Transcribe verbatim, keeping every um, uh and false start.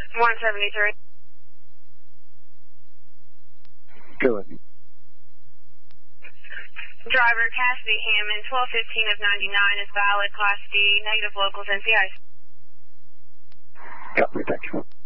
one seventy-three. Go ahead. Driver Cassidy Hammond, twelve fifteen of ninety-nine is valid, Class D, negative locals, N C I. Copy, thank you.